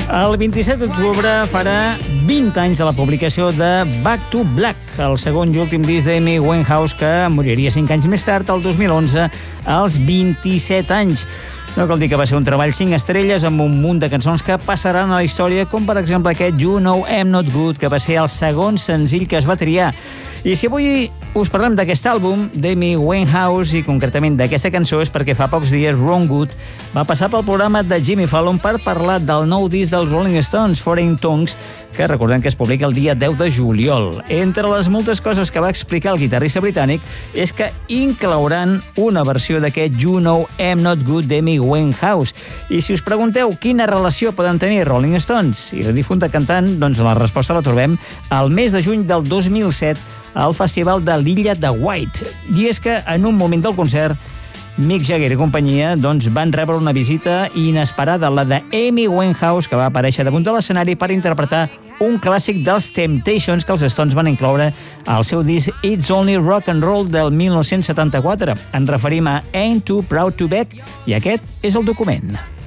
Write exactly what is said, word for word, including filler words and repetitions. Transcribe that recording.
El vint-i-set d'octubre farà vint anys de la publicació de Back to Black, el segon i últim disc d'Amy Winehouse, que moriria cinc anys més tard, el dos mil onze, als vint-i-set anys. No cal dir que va ser un treball cinc estrelles amb un munt de cançons que passaran a la història, com per exemple aquest You Know I'm Not Good, que va ser el segon senzill que es va triar. I si avui us parlem d'aquest àlbum d'Amy Winehouse i concretament d'aquesta cançó és perquè fa pocs dies Ron Wood va passar pel programa de Jimmy Fallon per parlar del nou disc dels Rolling Stones, Foreign Tongues, que recordem que es publica el dia deu de juliol. Entre les moltes coses que va explicar el guitarrista britànic és que inclouran una versió d'aquest You Know I'm Not Good d'Amy Winehouse. I si us pregunteu quina relació poden tenir Rolling Stones i la difunta cantant, doncs la resposta la trobem al mes de juny del dos mil set al festival de l'illa de White. I és que en un moment del concert Mick Jagger i companyia doncs, van rebre una visita inesperada, la de Amy Winehouse, que va aparèixer damunt de l'escenari per interpretar un clàssic dels Temptations que els Stones van incloure al seu disc It's Only Rock and Roll del mil nou-cents setanta-quatre. Ens referim a Ain't Too Proud to Beg i aquest és el document.